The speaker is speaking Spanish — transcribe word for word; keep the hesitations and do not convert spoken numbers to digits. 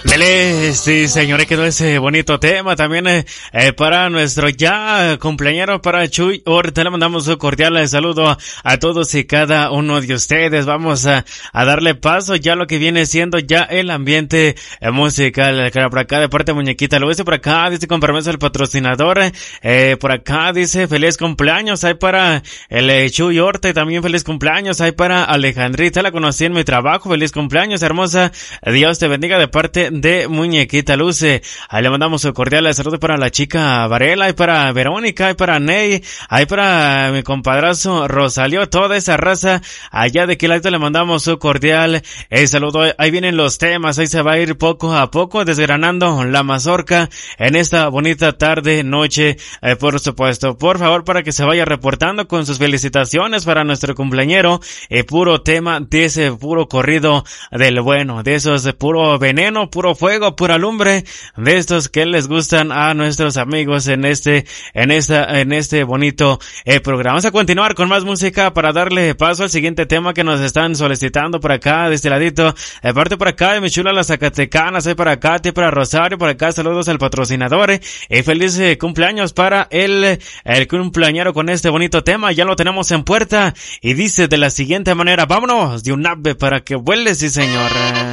Dele, sí, señores, quedó ese bonito tema también eh, eh, para nuestro ya cumpleañero, para Chuy Horta. Le mandamos un cordial saludo a todos y cada uno de ustedes. Vamos a, a darle paso ya a lo que viene siendo ya el ambiente eh, musical. Por acá de parte de Muñequita Luis, por acá dice con permiso el patrocinador, eh, por acá dice feliz cumpleaños, hay para el eh, Chuy Horta, y también feliz cumpleaños, hay para Alejandrita, la conocí en mi trabajo, feliz cumpleaños, hermosa, Dios te bendiga de parte de Muñequita Luce. Ahí le mandamos un cordial saludo para la chica Varela, y para Verónica, y para Ney, ahí para mi compadrazo Rosalío, toda esa raza allá de que lado le mandamos un cordial eh, saludo. Ahí vienen los temas, ahí se va a ir poco a poco desgranando la mazorca en esta bonita tarde, noche, eh, por supuesto. Por favor, para que se vaya reportando con sus felicitaciones para nuestro cumpleañero, eh, puro tema de ese puro corrido del bueno, de esos de puro veneno, puro fuego, pura lumbre, de estos que les gustan a nuestros amigos en este, en esta, en este bonito eh, programa. Vamos a continuar con más música para darle paso al siguiente tema que nos están solicitando por acá, de este ladito, de parte por acá de mi chula las Zacatecanas, hay para acá, para Rosario, por acá saludos al patrocinador, eh, y feliz eh, cumpleaños para el, el cumpleañero con este bonito tema, ya lo tenemos en puerta, y dice de la siguiente manera, vámonos de un ave para que vuele, sí señor.